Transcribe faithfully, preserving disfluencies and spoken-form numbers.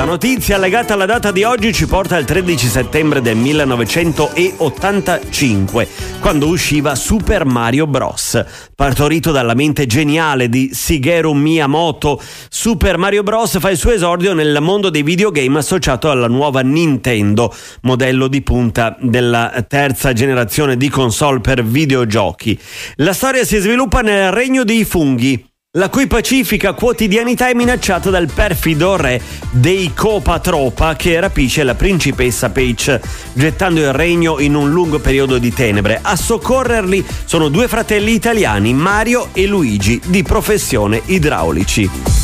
La notizia legata alla data di oggi ci porta al tredici settembre del millenovecentottantacinque, quando usciva Super Mario Bros. Partorito dalla mente geniale di Shigeru Miyamoto, Super Mario Bros. Fa il suo esordio nel mondo dei videogame associato alla nuova Nintendo, modello di punta della terza generazione di console per videogiochi. La storia si sviluppa nel regno dei funghi, la cui pacifica quotidianità è minacciata dal perfido re dei Copatropa che rapisce la principessa Peach, gettando il regno in un lungo periodo di tenebre. A soccorrerli sono due fratelli italiani, Mario e Luigi, di professione idraulici.